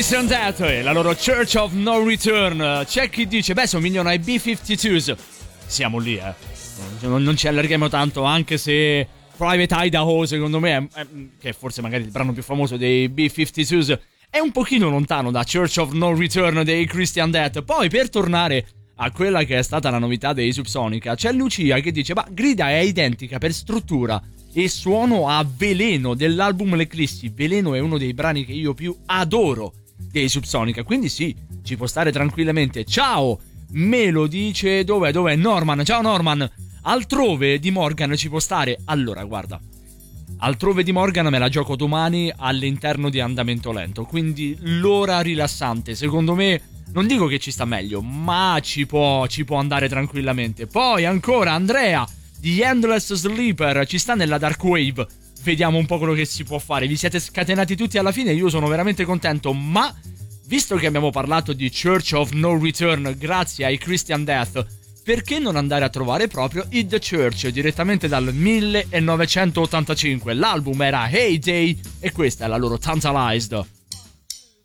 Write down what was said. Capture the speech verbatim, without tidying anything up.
Christian Death e la loro Church of No Return. C'è chi dice, beh, somigliano ai B cinquantadue. Siamo lì, eh. Non, non ci allarghiamo tanto, anche se Private Idaho, secondo me, è, è, che è forse magari il brano più famoso dei B cinquantadue, è un pochino lontano da Church of No Return dei Christian Death. Poi, per tornare a quella che è stata la novità dei Subsonica, c'è Lucia che dice, ma Grida è identica per struttura e suono a Veleno dell'album L'Eclissi. Veleno è uno dei brani che io più adoro dei Subsonica, quindi sì, ci può stare tranquillamente. Ciao, me lo dice, dov'è, dov'è Norman? Ciao Norman. Altrove di Morgan ci può stare. Allora, guarda, Altrove di Morgan me la gioco domani all'interno di Andamento Lento, quindi l'ora rilassante, secondo me, non dico che ci sta meglio, ma ci può, ci può andare tranquillamente. Poi ancora Andrea di Endless Sleeper ci sta nella Dark Wave. Vediamo un po' quello che si può fare. Vi siete scatenati tutti alla fine, io sono veramente contento. Ma visto che abbiamo parlato di Church of No Return grazie ai Christian Death, perché non andare a trovare proprio Hit the Church direttamente dal millenovecentottantacinque? L'album era Hey Day e questa è la loro Tantalized.